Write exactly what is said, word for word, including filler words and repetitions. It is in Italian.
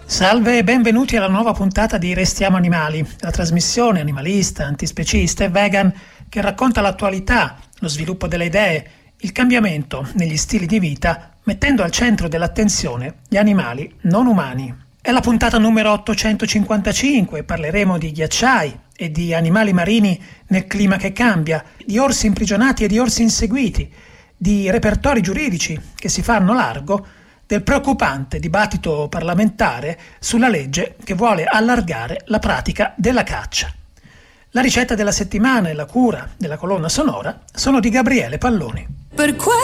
Salve e benvenuti alla nuova puntata di Restiamo Animali, la trasmissione animalista, antispecista e vegan che racconta l'attualità, lo sviluppo delle idee, il cambiamento negli stili di vita, mettendo al centro dell'attenzione gli animali non umani. È la puntata numero ottocentocinquantacinque, parleremo di ghiacciai e di animali marini nel clima che cambia, di orsi imprigionati e di orsi inseguiti, di repertori giuridici che si fanno largo, del preoccupante dibattito parlamentare sulla legge che vuole allargare la pratica della caccia. La ricetta della settimana e la cura della colonna sonora sono di Gabriele Palloni. Per